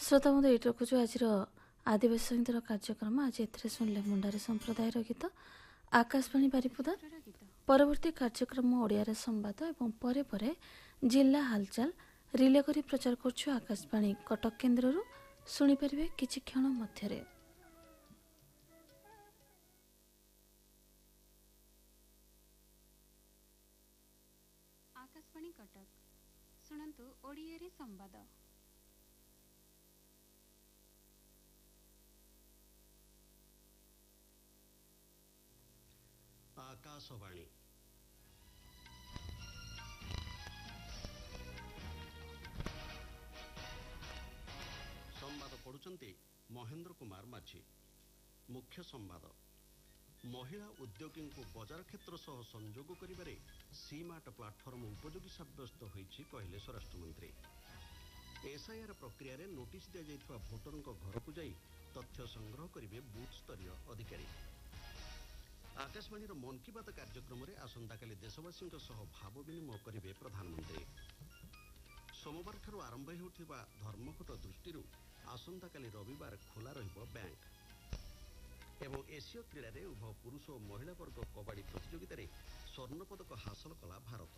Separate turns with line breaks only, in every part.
श्रोता बंधु ये रखुଛୁ ଆଜିର ଆଦିବାସୀ ସଙ୍ଗୀତର କାର୍ଯ୍ୟକ୍ରମ। ଆଜି ଏଥିରେ ଶୁଣିଲେ ମୁଣ୍ଡାରୀ ସମ୍ପ୍ରଦାୟର ଗୀତ ଆକାଶବାଣୀ ବାରିପଦା। ପରବର୍ତ୍ତୀ କାର୍ଯ୍ୟକ୍ରମ ଓଡ଼ିଆରେ ସମ୍ବାଦ ଏବଂ ପରେ ପରେ ଜିଲ୍ଲା ହାଲଚାଲ ରିଲେ କରି ପ୍ରଚାର କରୁଛୁ ଆକାଶବାଣୀ କଟକ କେନ୍ଦ୍ରରୁ। ଶୁଣିପାରିବେ କିଛି କ୍ଷଣ ମଧ୍ୟରେ।
ଆକାଶବାଣୀ କଟକ ଶୁଣନ୍ତୁ ଓଡ଼ିଆରେ ସମ୍ବାଦ।
आकाशवाणी संवाद पढ़ुचंती महेंद्र कुमार माझी। मुख्य संवाद महिला उद्योगी को बजार क्षेत्र सह संयोग करिबारे सीमार्ट प्लाटफर्म उपयोगी सब्यस्त होइछि कहले स्वराष्ट्र मंत्री। एसआईआर प्रक्रिया रे नोटिस दिया जाइथवा भोटरଙ୍କ घरକୁ ଯାଇ तथ्य संग्रह करिवे बूथ स्तरीय अधिकारी। आकाशवाणी मन की बात कार्यक्रम रे आसंताकाली देशवासी भाव विनिमय करिवे प्रधानमंत्री। सोमवार ठारू आरंभ होउथिबा धर्मघट दृष्टि आसंताकाली रविवार खोला रहिबो बैंक। एवं एशिया क्रीड़ा रे उभय पुरुष और महिला वर्ग कबाड़ी प्रतियोगिता रे स्वर्ण पदक हासिल कला भारत।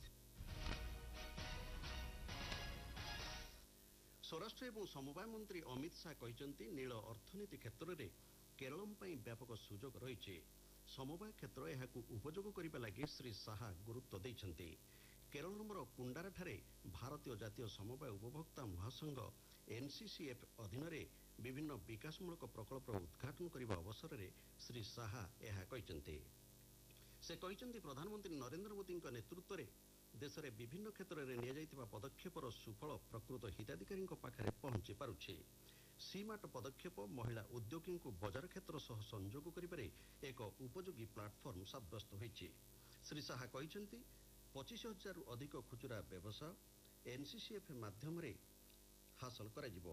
स्वराष्ट्र एवं समवाय मंत्री अमित शाह कहते नील अर्थनीति क्षेत्र में केरल व्यापक सुजोग रही। समवाय क्षेत्र यह उपयोग करने लगी श्री शाह गुरुत्व देते। केरलर कुंडारा ठारे भारतीय जातीय समवाय उपभोक्ता महासंघ एनसीसीएफ अधीन विभिन्न विकासमूलक प्रकल्प उद्घाटन करने अवसर में श्री शाह यह कहते। से कहते प्रधानमंत्री नरेंद्र मोदी नेतृत्व में देश में विभिन्न क्षेत्र में निया पदक्षेपर सुफल प्रकृत हिताधिकारी पाखे पहुंची पारुछि। सीमार्ट पदक्षेप महिला उद्योगी को बजार क्षेत्र सह संयोग करिबारे एक उपयोगी प्लाटफर्म सब्यस्त होइछि। श्री शाह कहते 25,000 अधिक खुचुरा व्यवसाय एनसीसीएफ माध्यम हासिल करा जिवो।